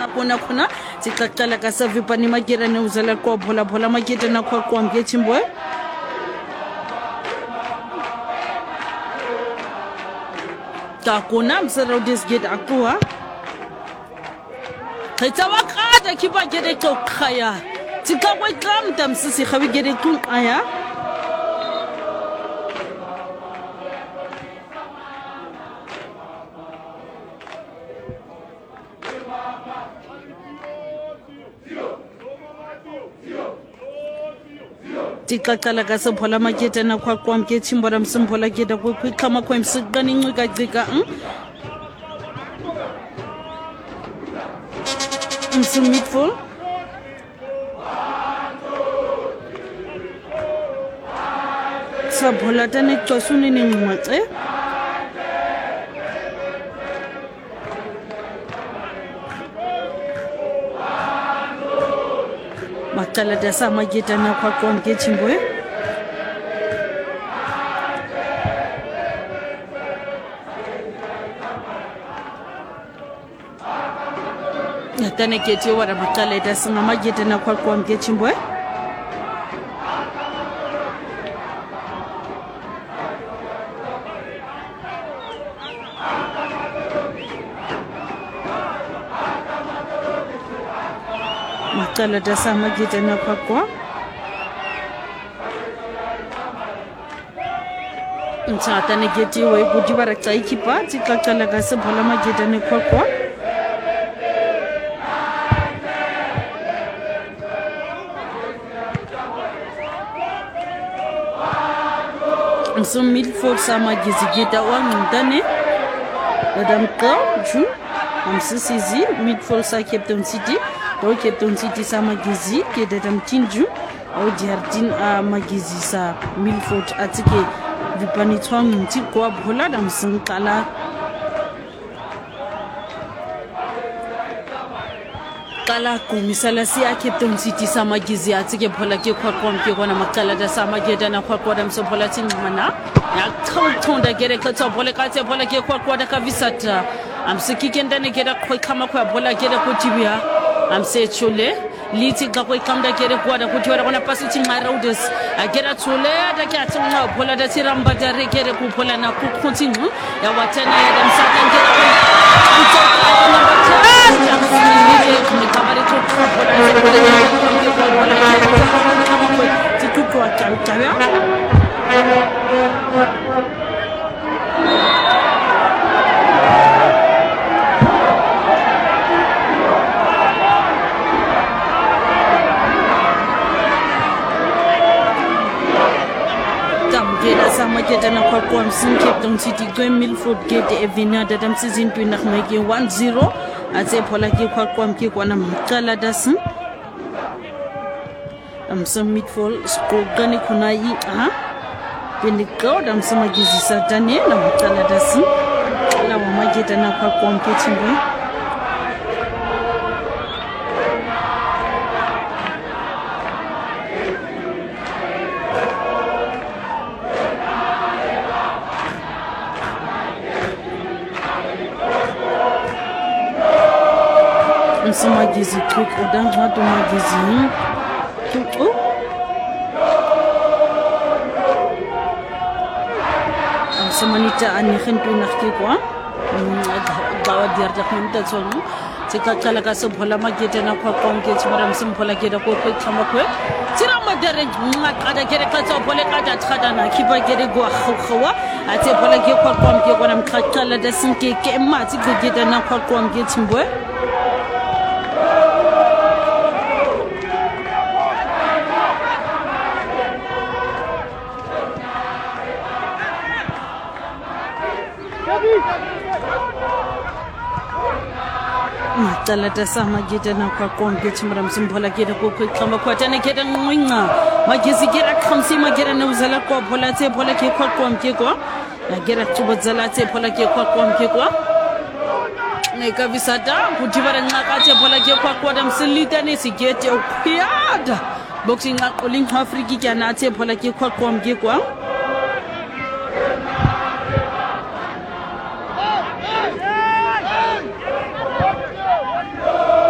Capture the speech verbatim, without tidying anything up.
kona kona sikaqala ka savipani magera ne uzala kwa bhola bhola mageta na kwa kwa mgetimbo ta kona msara udis get akua khitsa wa khata kiba gere to khaya tika kwa kamta msisi khawi gere tun aya tikaqala ka sephola makete na kwa kwa mgetimbo ra msimphola keda kwa kama kwa msigani ncika cika msimitful sabhola tane tsosuni ni ngwatse makala dasa mageta na kwa kwa mgetimbo tane keti wara makala dasa mageta na kwa kwa mgetimbo makala dasa mageta na kwa kwa ntata ne keti we budi bara tsaikipa tikaqala ka sephola mageta ne kwa kwa so midfield sama gizigita wangintane Adam Ka Ju am sisizi midfield sa Captain City do Captain City sama gizi ke dadam tinju au jardin a magizi sa midfield atike vipani twang nti kwa bhola dam sinkala kala kumisala si a Captain City sama gizi atike bhola ke kwa kwa ke kona makala da sama geda na kwa kwa dam so bhola tingmana ya thonda gere khatsa bhola ka tse bhola ke kwa kwa da ka visata am sikike ndane geda khoi khama kwa bhola geda ko tibia am se chule liti ga ko kamda gere kwa da kuti wara kona pasu tinga routes agera chule da ke atsinga bhola da tiramba da rekere ku bhola na ku continue ya watana ya dam sa kan gera ko ntaka number ten ya msini ni kabari to bhola bhola tiku kwa chawa sama geta na kwa kwa msin Captain City go Milford gate evina da dam season two na meke one zero ate phola ke kwa kwa mke kwa na mkala dasin am some midfield score gani kuna yi aha bindi go dam sama gizi satane na mkala dasin la wa mageta na kwa kwa mke timbe magizi kuk udan hatu magizi tuku am semanita ani khentu nakhti kwa dawa diar da khunta tsonu tika kala ka sebhola mageta na kwa kwa ke tshimara msimphola ke da ko ko khama ko tira madare ngaqada ke ka tso bole ka da tkada na khiba ke de go khwa ate bole ke kwa kwa ke kwa na mkhakala da sinke ke mati go geda na kwa kwa ke tshimbo tala ta sama geta na kwa konge chimra msimphola geta ko ko khama kwa tane geta ngwinga magizi geta khamsi magera na uzala kwa phola tse phola ke kwa konge kwa na geta tubo zala tse phola ke kwa konge kwa ne ka visata kutibara ngaka tse phola ke kwa kwa dam silita ne sigete okuyada boxing akuling afriki kana tse phola ke kwa konge kwa